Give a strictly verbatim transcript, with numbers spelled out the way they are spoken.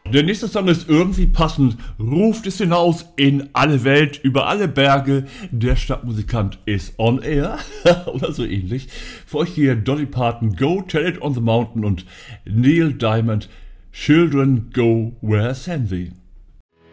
Der nächste Song ist irgendwie passend. Ruft es hinaus in alle Welt, über alle Berge. Der Stadtmusikant ist on air. Oder so ähnlich. Für euch hier Dolly Parton, Go Tell It on the Mountain und Neil Diamond, Children Go Where Send Thee.